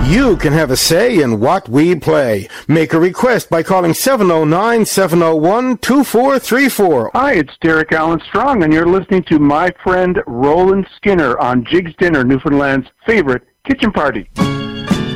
You can have a say in what we play. Make a request by calling 709-701-2434. Hi, it's Derek Allen Strong, and you're listening to my friend Roland Skinner on Jig's Dinner, Newfoundland's favorite kitchen party.